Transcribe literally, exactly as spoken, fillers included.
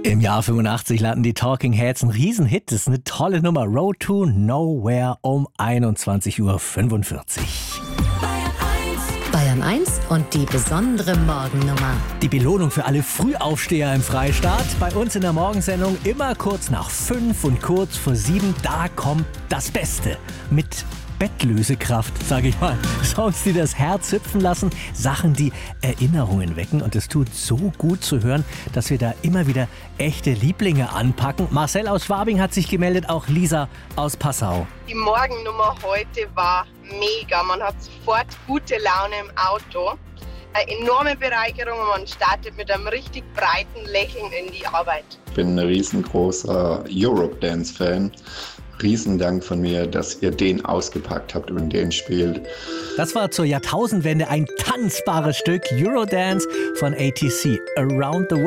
Im Jahr fünfundachtzig landen die Talking Heads, ein Riesenhit, das ist eine tolle Nummer. Road to Nowhere um einundzwanzig Uhr fünfundvierzig. Bayern eins und die besondere Morgennummer. Die Belohnung für alle Frühaufsteher im Freistaat. Bei uns in der Morgensendung immer kurz nach fünf und kurz vor sieben. Da kommt das Beste mit Bettlösekraft, sage ich mal. Songs, die das Herz hüpfen lassen, Sachen, die Erinnerungen wecken. Und es tut so gut zu hören, dass wir da immer wieder echte Lieblinge anpacken. Marcel aus Schwabing hat sich gemeldet, auch Lisa aus Passau. Die Morgennummer heute war mega. Man hat sofort gute Laune im Auto. Eine enorme Bereicherung und man startet mit einem richtig breiten Lächeln in die Arbeit. Ich bin ein riesengroßer Eurodance-Fan. Riesendank von mir, dass ihr den ausgepackt habt und den spielt. Das war zur Jahrtausendwende ein tanzbares Stück, Eurodance von A T C, Around the World.